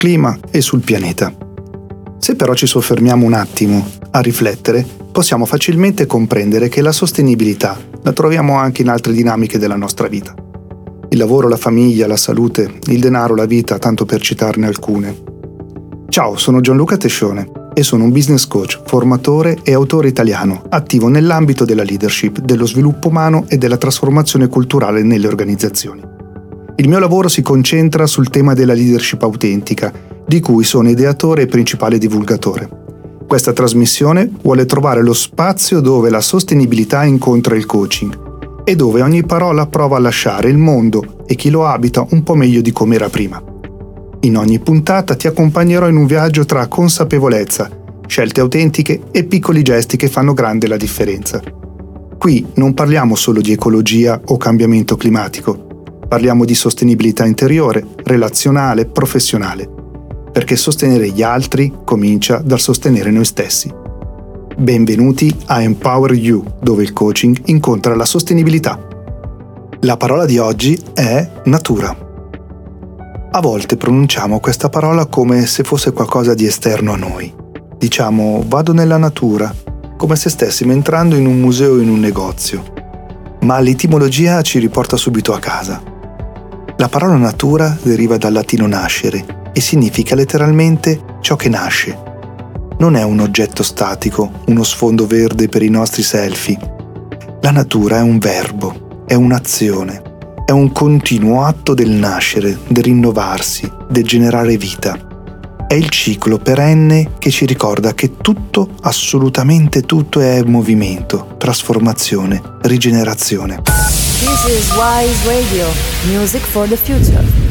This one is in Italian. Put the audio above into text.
clima e sul pianeta. Se però ci soffermiamo un attimo a riflettere, possiamo facilmente comprendere che la sostenibilità la troviamo anche in altre dinamiche della nostra vita. Il lavoro, la famiglia, la salute, il denaro, la vita, tanto per citarne alcune. Ciao, sono Gianluca Tescione e sono un business coach, formatore e autore italiano, attivo nell'ambito della leadership, dello sviluppo umano e della trasformazione culturale nelle organizzazioni. Il mio lavoro si concentra sul tema della leadership autentica, di cui sono ideatore e principale divulgatore. Questa trasmissione vuole trovare lo spazio dove la sostenibilità incontra il coaching e dove ogni parola prova a lasciare il mondo e chi lo abita un po' meglio di come era prima. In ogni puntata ti accompagnerò in un viaggio tra consapevolezza, scelte autentiche e piccoli gesti che fanno grande la differenza. Qui non parliamo solo di ecologia o cambiamento climatico, parliamo di sostenibilità interiore, relazionale, professionale, perché sostenere gli altri comincia dal sostenere noi stessi. Benvenuti a Empower You, dove il coaching incontra la sostenibilità. La parola di oggi è natura. A volte pronunciamo questa parola come se fosse qualcosa di esterno a noi. Diciamo vado nella natura, come se stessimo entrando in un museo o in un negozio. Ma l'etimologia ci riporta subito a casa. La parola natura deriva dal latino nascere e significa letteralmente ciò che nasce. Non è un oggetto statico, uno sfondo verde per i nostri selfie. La natura è un verbo, è un'azione, è un continuo atto del nascere, del rinnovarsi, del generare vita. È il ciclo perenne che ci ricorda che tutto, assolutamente tutto, è movimento, trasformazione, rigenerazione. This is Wise Radio, music for the future.